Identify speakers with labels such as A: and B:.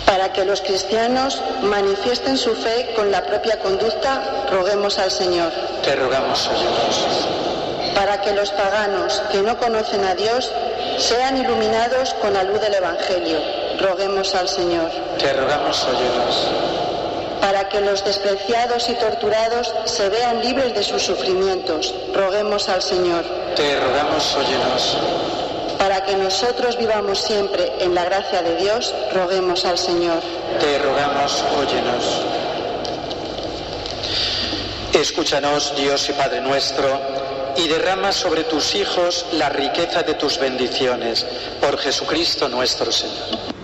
A: Para que los cristianos manifiesten su fe con la propia conducta, roguemos al Señor.
B: Te rogamos, óyenos.
A: Para que los paganos que no conocen a Dios sean iluminados con la luz del Evangelio, roguemos al Señor.
B: Te rogamos, óyenos.
A: Para que los despreciados y torturados se vean libres de sus sufrimientos, roguemos al Señor.
B: Te rogamos, óyenos.
A: Para que nosotros vivamos siempre en la gracia de Dios, roguemos al Señor.
B: Te rogamos, óyenos. Escúchanos, Dios y Padre nuestro, y derrama sobre tus hijos la riqueza de tus bendiciones, por Jesucristo nuestro Señor.